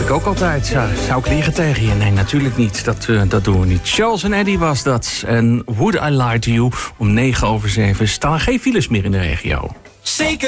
Ik ook altijd. Zou ik liegen tegen je? Nee, natuurlijk niet. Dat doen we niet. Charles en Eddie was dat. En Would I Lie to You om 7:09. Staan er geen files meer in de regio. Zeker.